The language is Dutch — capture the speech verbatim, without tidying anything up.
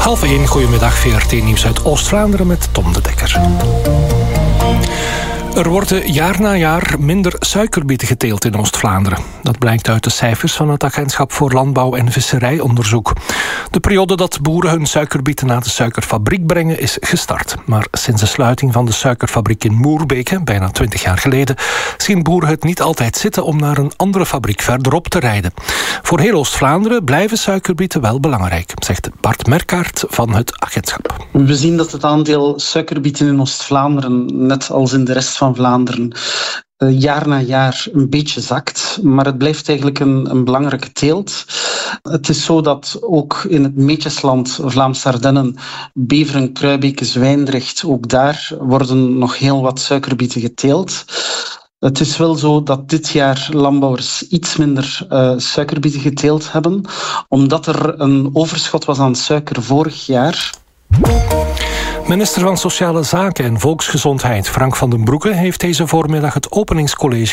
Half één, goedemiddag, V R T Nieuws uit Oost-Vlaanderen met Tom de Dekker. Er worden jaar na jaar minder suikerbieten geteeld in Oost-Vlaanderen. Dat blijkt uit de cijfers van het Agentschap voor Landbouw en Visserijonderzoek. De periode dat boeren hun suikerbieten naar de suikerfabriek brengen is gestart. Maar sinds de sluiting van de suikerfabriek in Moerbeke, bijna twintig jaar geleden, zien boeren het niet altijd zitten om naar een andere fabriek verderop te rijden. Voor heel Oost-Vlaanderen blijven suikerbieten wel belangrijk, zegt Bart Merkaert van het agentschap. We zien dat het aandeel suikerbieten in Oost-Vlaanderen, net als in de rest van Vlaanderen, jaar na jaar een beetje zakt, maar het blijft eigenlijk een, een belangrijke teelt. Het is zo dat ook in het Meetjesland, Vlaams-Ardennen, Beveren, Kruibeke, Zwijndrecht, ook daar worden nog heel wat suikerbieten geteeld. Het is wel zo dat dit jaar landbouwers iets minder uh, suikerbieten geteeld hebben, omdat er een overschot was aan suiker vorig jaar. Minister van Sociale Zaken en Volksgezondheid Frank van den Broeke heeft deze voormiddag het openingscollege